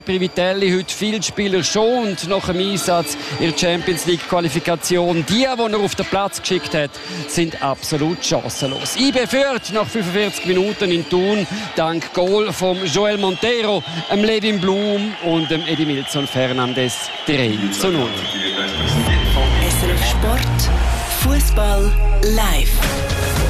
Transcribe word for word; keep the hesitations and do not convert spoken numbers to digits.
Privitelli heute viele Spieler schont nach dem Einsatz in der Champions League Qualifikation. Die, die er auf den Platz geschickt hat, sind absolut chancenlos. I B führt nach fünfundvierzig Minuten in Thun dank Goal von Joel Montero, dem Levin Blum und dem Edimilson Fernandes drei zu null. S R F Sport, Fußball live.